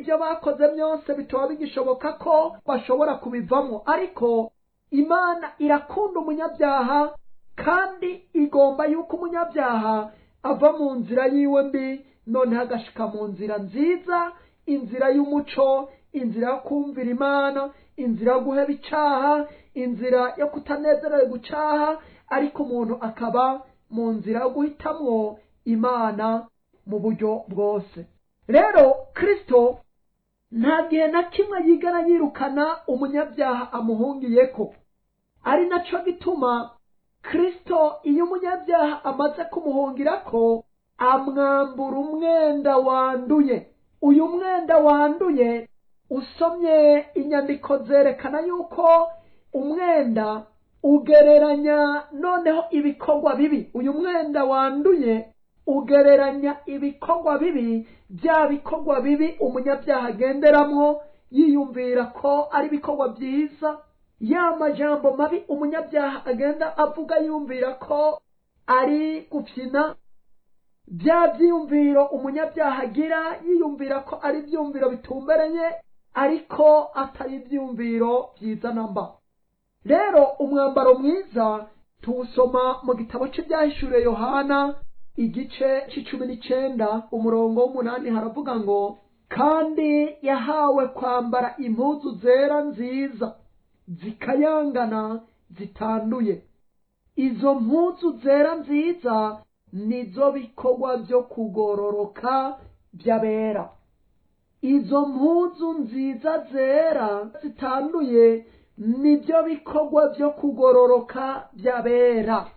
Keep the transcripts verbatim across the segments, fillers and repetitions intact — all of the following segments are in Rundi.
ibyo bakoze byose bitaba bigishoboka ko bashobora kubivamo, ariko Imana irakunda umunyabyaha kandi igomba yuko umunyabyaha ava mu nzira yiwe mbi noneho agashika mu nzira nziza, inzira y'umuco, inzira yo kumvira Imana, inzira yo guheba icaha, inzira yo kutanezererwa gucaha, ariko umuntu akaba mu nzira yo guhitamwo Imana mu buryo bwose. Rero Kristo nta gihe na kimwe yigera yirukana umunyabyaha amuhungiyeko, ari naco gituma Kristo iyo umunyabyaha amaze kumuhungirako amwambura umwenda wanduye. Uyu mwenda wanduye, usomye inyandiko zerekana yuko umwenda ugereranya noneho ibikorwa bibi. Uyu mwenda wanduye ugereranya ibikorwa bibi, bya bikorwa bibi umunyabyaha agenderamwo yiyumvira ko ari ibikorwa byiza, ya majambo mabi umunyabyaha agenda avuga yumvira ko ari gufyina, bya byiyumviro umunyabyaha agira yiyumvira ko ari ibyumviro bitumbereye ariko atari ibyumviro byiza namba. Rero umwambaro mwiza tuwusoma mu gitabo cy'ibyahishuriwe Yohana igice c'icumi n'icenda umurongo w'umunani, haravuga ngo kandi yahawe kwambara impuzu zera nziza zikayangana zitanduye. Izo mpuzu zera nziza nizo bikorwa byo kugororoka by'abera. Izo mpuzu nziza zera zitanduye nibyo bikorwa byo kugororoka by'abera.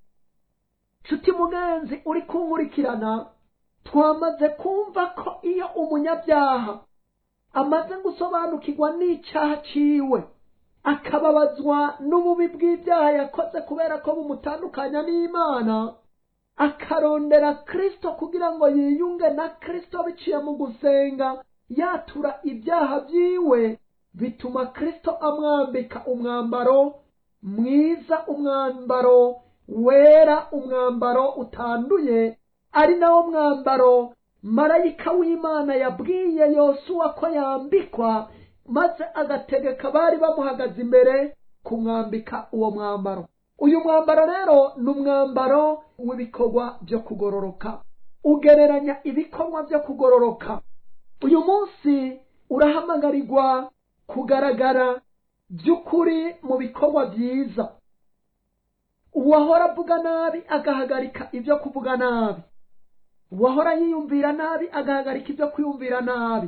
Nshuti mugenzi uri kunkurikirana, twamaze kumva ko iyo umunyabyaha amaze gusobanukirwa n'icyaha ciwe, akababazwa n'ububi bw'ibyaha yakoze kubera ko bumutandukanya n'Imana, akarondera Kristo kugira ngo yiyunge na Kristo biciye mu gusenga yatura ibyaha byiwe, bituma Kristo amwambika umwambaro mwiza, umwambaro wera, umwambaro utanduye, ari nawo mwambaro marayika w'Imana yabwiye Yosuwa ko yambikwa, maze agategeka bari bamuhagaze imbere kumwambika uwo mwambaro. Uyu mwambaro rero ni umwambaro w'ibikorwa byo kugororoka, ugereranya ibikorwa byo kugororoka. Uyu munsi urahamagarirwa kugaragara by'ukuri mu bikorwa byiza. Uwahora avuga nabi agahagarika ibyo kuvuga nabi, uwahora yiyumvira nabi agahagarika ibyo kwiyumvira nabi,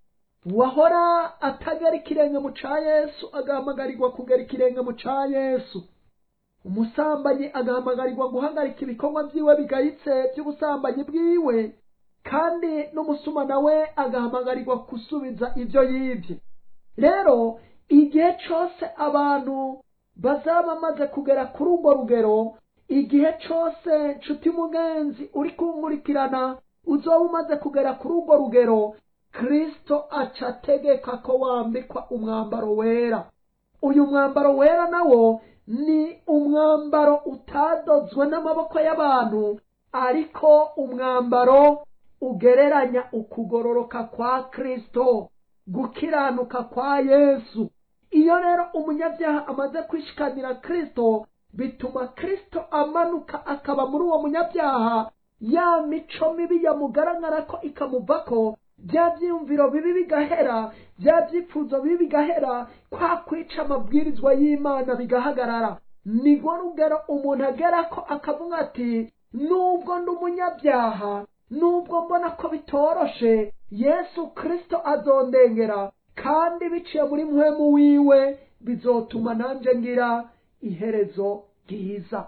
uwahora atagera ikirenge mu ca Yesu agahamagarirwa kugera ikirenge mu ca Yesu, umusambanyi agahamagarirwa guhagarika ibikorwa byiwe bigayitse by'ubusambanyi bwiwe, kandi n'umusuma nawe agahamagarirwa gusubiza ibyo yibye. Rero igihe cyose abantu bazaba bamaze kugera kuri urwo rugero, igihe cyose nshuti mugenzi uri kunkurikirana uzoba umaze kugera kuri urwo rugero, Kristo aca ategeka ko wambikwa umwambaro wera. Uyu mwambaro wera nawo ni umwambaro utadozwe n'amaboko y'abantu, ariko umwambaro ugereranya ukugororoka kwa Kristo, gukiranuka kwa Yesu. Iyo rero umunyabyaha amaze kwishikanira Kristo, bituma Kristo amanuka akaba muri uwo munyabyaha, ya mico mibi yamugaragara ko ikamuvako, bya byiyumviro bibi bigahera, bya byifuzo bibi bigahera, kwa kwica amabwirizwa y'Imana bigahagarara. Nigwo rugero umuntu agera ko akavuga ati nubwo ndi umunyabyaha, nubwo mbona ko bitoroshe, Yesu Kristo azondengera, kandi biciye muri mpwemu wiwe bizotuma nanje ngira iherezo ryiza.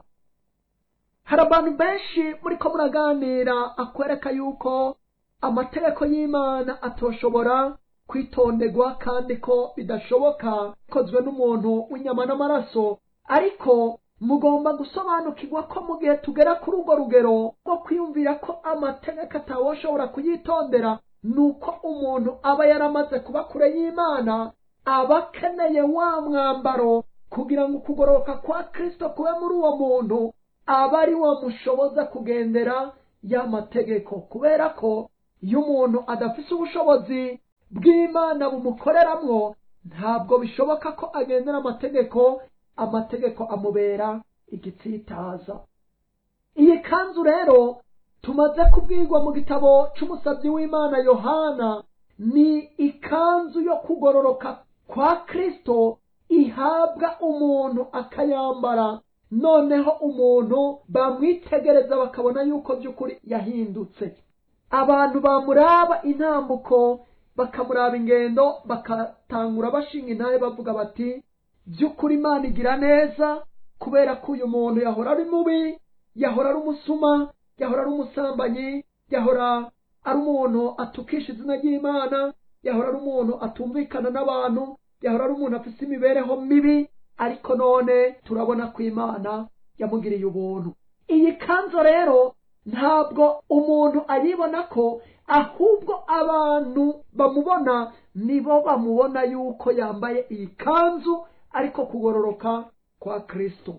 Hari abantu benshi muri ko muraganira akwereka yuko amategeko y'Imana atoshobora kwitonderwa kandi ko bidashoboka kozwe n'umuntu w'inyama n'amaraso, ariko mugomba gusobanukirwa ko mu gihe tugera kuri urwo rugero rwo kwiyumvira ko amategeko atawoshobora kuyitondera, nuko umuntu aba yaramaze kuba kure y'Imana, aba akeneye wa mwambaro kugira ngo ukugororoka kwa Kristo kube muri uwo muntu, aba ari wo mushoboza kugendera ya mategeko. Kubera ko iyo umuntu adafise ubushobozi bw'Imana bumukoreramwo, ntabwo bishoboka ko agendera amategeko, amategeko amubera igitsitaza. Iyi kanzu rero tumaze kubwirwa mu gitabo c'umusavyi w'Imana Yohana, ni ikanzu yo kugororoka kwa Kristo ihabwa umuntu akayambara, noneho umuntu bamwitegereza bakabona yuko by'ukuri yahindutse. Abantu bamuraba intambuko, bakamuraba ingendo, bakatangura bashinga intahe bavuga bati by'ukuri Imana igira neza, kubera ko uyu muntu yahora ari mubi, yahora ari umusuma, yahora ari umusambanyi, yahora ari umuntu atukisha izina ry'Imana, yahora ari umuntu atumvikana n'abantu, yahora ari umuntu afite imibereho mibi, ariko none turabona ko Imana yamugiriye ubuntu. Iyi kanzu rero ntabwo umuntu ayibona ko, ahubwo abantu bamubona nibo bamubona yuko yambaye iyi kanzu, ariko kugororoka kwa Kristo.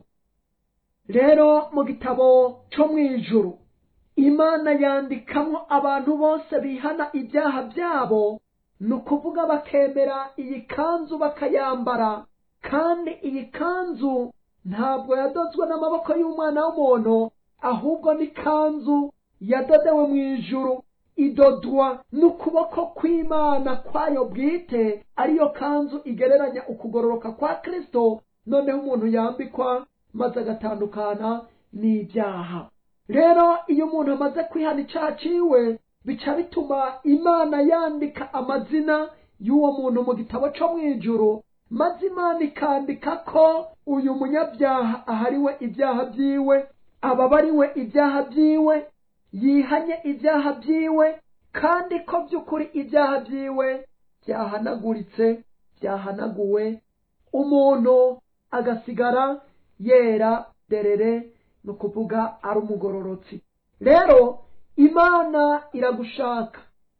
Rero mu gitabo cyo mw'ijuru Imana yandikamwo abantu bose bihana ibyaha byabo, ni ukuvuga bakemera iyi kanzu bakayambara. Kandi iyi kanzu ntabwo yadozwe n'amaboko y'umwana w'umuntu, ahubwo ni kanzu yadodewe mu ijuru, idodwa n'ukuboko kw'Imana kwayo bwite, ariyo kanzu igereranya ukugororoka kwa Kristo, noneho umuntu yambikwa maze agatandukana n'ibyaha. Rero iyo umuntu amaze kwihana icyaha ciwe, bica bituma Imana yandika amazina y'uwo muntu mu gitabo cyo mw'ijuru, maze Imana ikandika ko uyu munyabyaha ahariwe ibyaha byiwe, ababariwe ibyaha byiwe, yihanye ibyaha byiwe, kandi ko by'ukuri ibyaha byiwe byahanaguritse, byahanaguwe, umuntu agasigara yera derere, ni ukuvuga ari umugororotsi. Rero Imana iragushaka,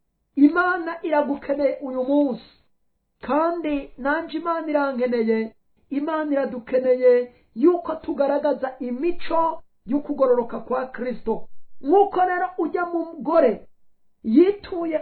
Imana iragukeneye uyu munsi, kandi nanje Imana irankeneye. Imana iradukeneye yuko tugaragaza imico y'ukugororoka kwa Kristo. Nk'uko rero ujya mu mugore yituye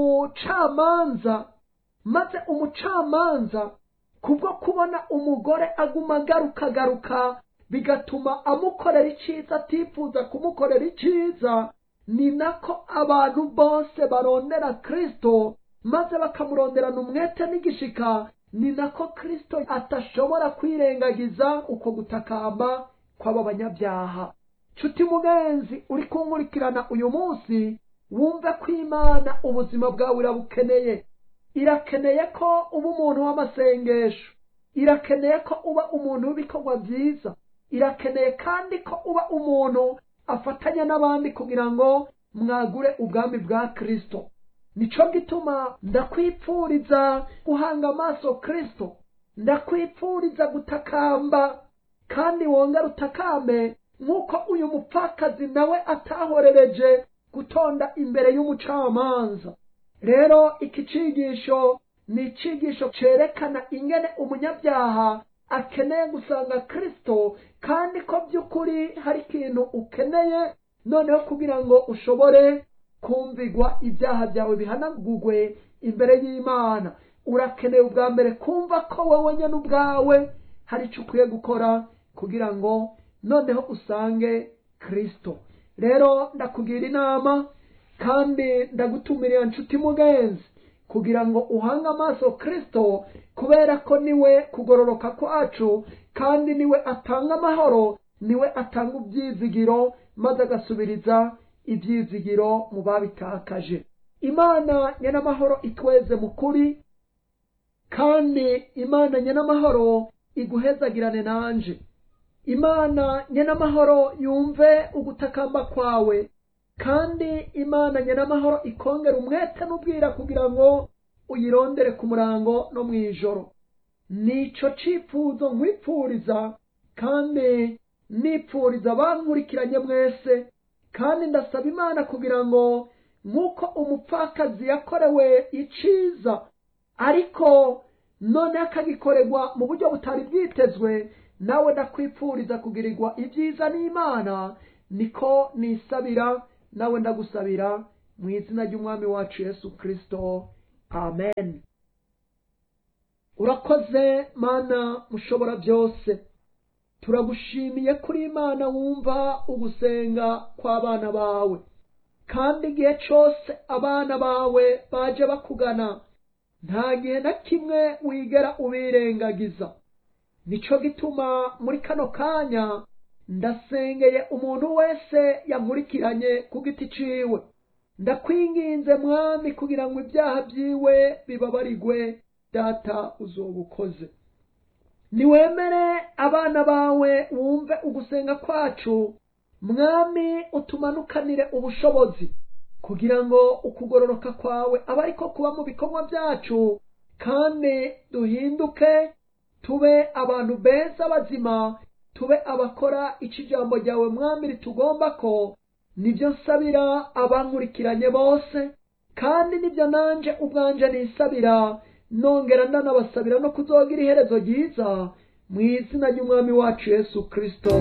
umucamanza, maze umucamanza kubwo kubona umugore aguma garuka garuka, bigatuma amukorera icyiza atifuza kumukorera icyiza, ni nako abantu bose barondera Kristo, maze bakamuronderana umwete n'igishika. Ni nako Kristo atashobora kwirengagiza uko gutakamba kw'aba banyabyaha. Nshuti mugenzi uri kunkurikirana uyu munsi, wumve ko Imana ubuzima bwawe irabukeneye. Irakeneye ko uba umuntu w'amasengesho, irakeneye ko uba umuntu w'ibikorwa byiza, irakeneye kandi ko uba umuntu afatanya n'abandi kugira ngo mwagure ubwami bwa Kristo. Nico gituma ndakwipfuriza guhanga amaso Kristo, ndakwipfuriza gutakamba, kandi wongera utakambe nk'uko uyu mupfakazi nawe atahorereje gutonda imbere y'umucamanza. Rero iki cigisho ni icigisho cerekana ingene umunyabyaha akeneye gusanga Kristo, kandi ko by'ukuri hari ikintu ukeneye noneho kugira ngo ushobore kumvigwa ibyaha byawe bihanagurwe imbere y'Imana. Urakeneye ubwa mbere kumva ko wowe nyene ubwawe hari icyo ukwiye gukora kugira ngo noneho usange Kristo. Rero ndakugira inama kandi ndagutumirira nshuti mugenzi kugira ngo uhange amaso Kristo, kubera ko niwe kugororoka kwacu, kandi niwe atanga amahoro, niwe atanga ibyizigiro, maze agasubiriza ibyizigiro mu babitakaje. Imana nyenamahoro itweze mu kuri, kandi Imana nyenamahoro iguhezagirane nanje. Imana nyenamahoro yumve ugutakamba kwawe, kandi Imana nyenamahoro ikongera umwete n'ubwira kugira ngo uyirondere ku murango no mw'ijoro. Nico cifuzo nkwipfuriza, kandi nipfuriza abankurikiranye mwese, kandi ndasaba Imana kugira ngo nk'uko umupfakazi yakorewe iciza, ariko none akagikorerwa mu buryo butari bwitezwe, nawe ndakwipfuriza kugirirwa ibyiza n'Imana, niko nisabira nawe ndagusabira mu izina ry'umwami wacu Yesu Kristo. amen. Urakoze Mana mushobora byose, turagushimiye kuri Imana wumva ugusenga kw'abana bawe, kandi igihe cyose abana bawe baje bakugana nta gihe na kimwe wigera ubirengagiza. Nico gituma muri kano kanya ndasengeye umuntu wese yankurikiranye ku giti ciwe, ndakwinginze Mwami kugira ngo ibyaha byiwe bibabarigwe. Data uzobukoze, niwemere abana bawe wumve ugusenga kwacu. Mwami utumanukanire ubushobozi kugira ngo ukugororoka kwawe abe ariko kuba mu bikorwa byacu, kandi duhinduke tube abantu beza bazima, tube abakora ico ijambo ryawe Mwami ritugomba ko. Nibyo nsabira abankurikiranye bose, kandi nibyo nanje ubwanje nisabira, nongera ndanabasabira no kuzogira iherezo ryiza mu izina ry'Umwami wacu Yesu Kristo.